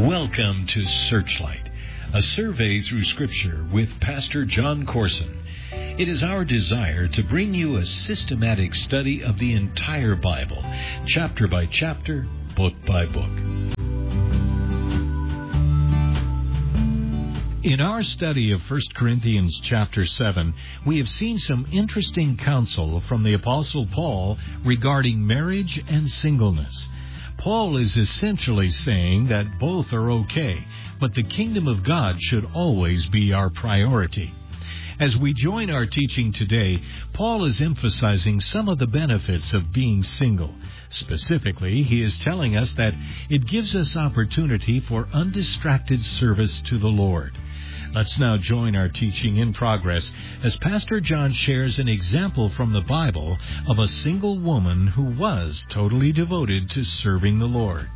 Welcome to Searchlight, a survey through Scripture with Pastor John Corson. It is our desire to bring you a systematic study of the entire Bible, chapter by chapter, book by book. In our study of 1 Corinthians chapter 7, we have seen some interesting counsel from the Apostle Paul regarding marriage and singleness. Paul is essentially saying that both are okay, but the kingdom of God should always be our priority. As we join our teaching today, Paul is emphasizing some of the benefits of being single. Specifically, he is telling us that it gives us opportunity for undistracted service to the Lord. Let's now join our teaching in progress as Pastor John shares an example from the Bible of a single woman who was totally devoted to serving the Lord.